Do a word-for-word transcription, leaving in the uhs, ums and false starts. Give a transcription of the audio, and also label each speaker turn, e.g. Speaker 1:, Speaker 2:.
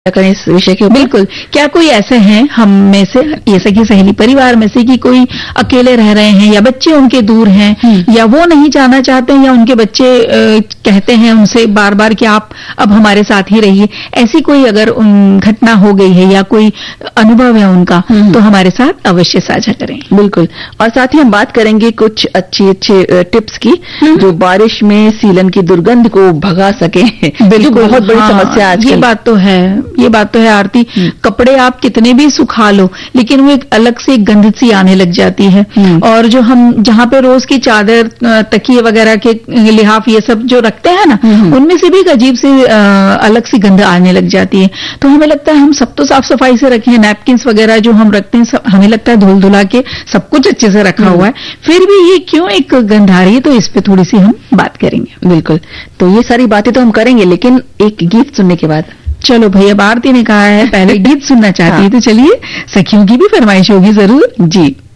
Speaker 1: करें इस विषय के ऊपर।
Speaker 2: बिल्कुल। क्या कोई ऐसे हैं हम में से, ये सखी सहेली परिवार में से कि कोई अकेले रह रहे हैं या बच्चे उनके दूर हैं या वो नहीं जाना चाहते हैं या उनके बच्चे आ, कहते हैं उनसे बार बार कि आप अब हमारे साथ ही रहिए, ऐसी कोई अगर उन घटना हो गई है या कोई अनुभव है उनका तो हमारे साथ अवश्य साझा करें।
Speaker 1: बिल्कुल। और साथ ही हम बात करेंगे कुछ अच्छी अच्छी टिप्स की जो बारिश में सीलन की दुर्गंध को भगा सके।
Speaker 2: बिल्कुल,
Speaker 1: बहुत बड़ी
Speaker 2: हाँ,
Speaker 1: समस्या आज।
Speaker 2: ये बात तो है, ये बात तो है आरती। कपड़े आप कितने भी सुखा लो लेकिन वो एक अलग से गंध सी आने लग जाती है। और जो हम जहाँ पे रोज की चादर तकिए वगैरह के लिहाफ ये सब जो रखते हैं ना, उनमें से भी एक अजीब से अलग सी गंध आने लग जाती है। तो हमें लगता है हम सब तो साफ सफाई से रखें, नैपकिन्स वगैरह जो हम रखते हैं सब, हमें लगता है धुल धुला के सब कुछ अच्छे से रखा हुआ है, फिर भी ये क्यों एक गंध आ रही है, तो इस पे थोड़ी सी हम बात करेंगे।
Speaker 1: बिल्कुल। तो ये सारी बातें तो हम करेंगे लेकिन एक गीत सुनने के बाद।
Speaker 2: चलो भैया, आरती ने कहा है पहले गीत सुनना चाहती है, तो चलिए सखियों की भी फरमाइश होगी जरूर।
Speaker 1: जी।